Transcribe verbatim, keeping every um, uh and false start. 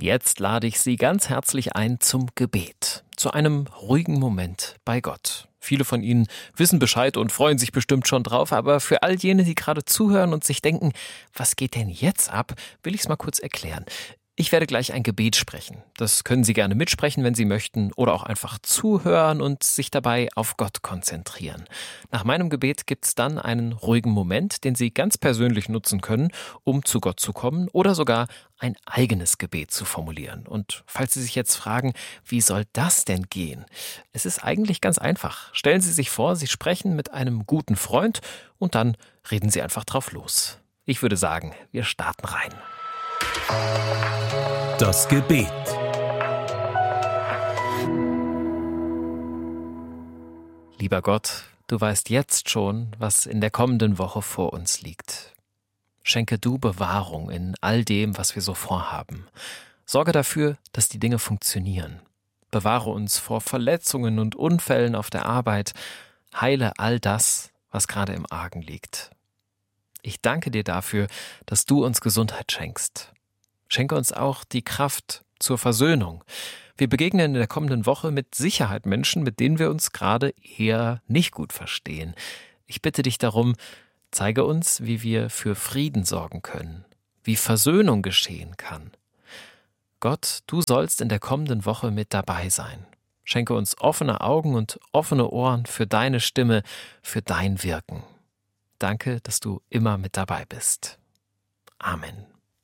Jetzt lade ich Sie ganz herzlich ein zum Gebet, zu einem ruhigen Moment bei Gott. Viele von Ihnen wissen Bescheid und freuen sich bestimmt schon drauf, aber für all jene, die gerade zuhören und sich denken, was geht denn jetzt ab, will ich es mal kurz erklären. Ich werde gleich ein Gebet sprechen. Das können Sie gerne mitsprechen, wenn Sie möchten, oder auch einfach zuhören und sich dabei auf Gott konzentrieren. Nach meinem Gebet gibt es dann einen ruhigen Moment, den Sie ganz persönlich nutzen können, um zu Gott zu kommen oder sogar ein eigenes Gebet zu formulieren. Und falls Sie sich jetzt fragen, wie soll das denn gehen? Es ist eigentlich ganz einfach. Stellen Sie sich vor, Sie sprechen mit einem guten Freund und dann reden Sie einfach drauf los. Ich würde sagen, wir starten rein. Das Gebet. Lieber Gott, du weißt jetzt schon, was in der kommenden Woche vor uns liegt. Schenke du Bewahrung in all dem, was wir so vorhaben. Sorge dafür, dass die Dinge funktionieren. Bewahre uns vor Verletzungen und Unfällen auf der Arbeit. Heile all das, was gerade im Argen liegt. Ich danke dir dafür, dass du uns Gesundheit schenkst. Schenke uns auch die Kraft zur Versöhnung. Wir begegnen in der kommenden Woche mit Sicherheit Menschen, mit denen wir uns gerade eher nicht gut verstehen. Ich bitte dich darum, zeige uns, wie wir für Frieden sorgen können, wie Versöhnung geschehen kann. Gott, du sollst in der kommenden Woche mit dabei sein. Schenke uns offene Augen und offene Ohren für deine Stimme, für dein Wirken. Danke, dass du immer mit dabei bist. Amen.